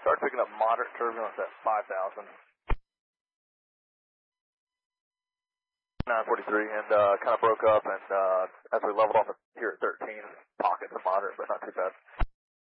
started picking up moderate turbulence at 5,000. 943, and kind of broke up, and as we leveled off at